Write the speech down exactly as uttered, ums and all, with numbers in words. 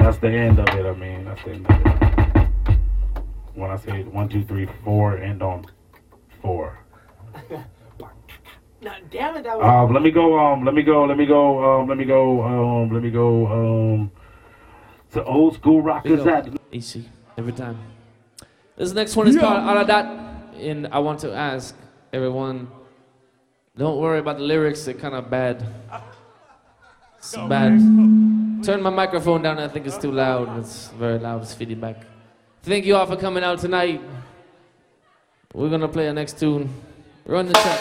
That's the end of it. I mean, that's the end of it. When I say one, two, three, four, end on four. No, damn it, that was. Um, let me go. Um, let me go. Let me go. Um, let me go. Um, let me go. Um, to old school rockers at easy every time. This next one is called Aradat, and I want to ask everyone, don't worry about the lyrics. They're kind of bad. It's bad. Turn my microphone down. I think it's too loud. It's very loud. It's feeding back. Thank you all for coming out tonight. We're gonna play our next tune. Run the track.